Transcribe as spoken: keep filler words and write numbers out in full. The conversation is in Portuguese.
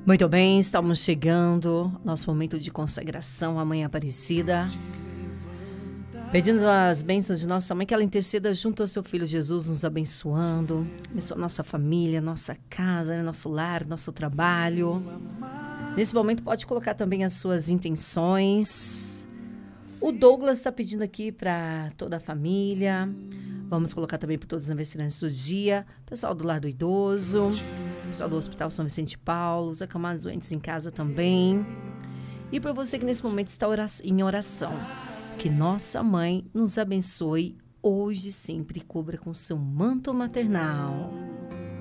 Muito bem, estamos chegando ao nosso momento de consagração à Mãe Aparecida. Pedindo as bênçãos de nossa mãe, que ela interceda junto ao seu Filho Jesus, nos abençoando. Abençoa nossa família, nossa casa, nosso lar, nosso trabalho. Nesse momento pode colocar também as suas intenções. O Douglas está pedindo aqui para toda a família. Vamos colocar também para todos os aniversariantes do dia. Pessoal do Lar do Idoso. Pessoal do Hospital São Vicente de Paulo. Os acamados doentes em casa também. E para você que nesse momento está em oração. Que nossa mãe nos abençoe hoje e sempre, cubra com seu manto maternal.